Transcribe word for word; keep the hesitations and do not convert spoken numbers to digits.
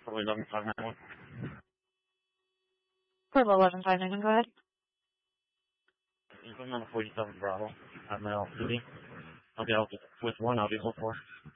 Probably eleven five nine one. For eleven five nine one, go ahead. You're going on the forty-seven Bravo at Mill City. I'll be out with one, I'll be hold for.